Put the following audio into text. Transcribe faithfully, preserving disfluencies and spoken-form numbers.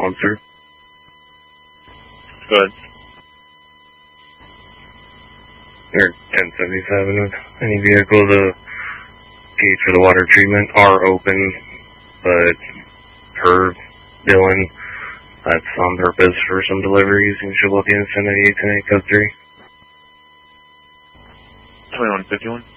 on through. Good. Or ten seventy-seven, any vehicle, the gates for the water treatment are open, but per Dylan, that's on purpose for some deliveries, and she'll look in seven eight eight code three. twenty-one fifty-one.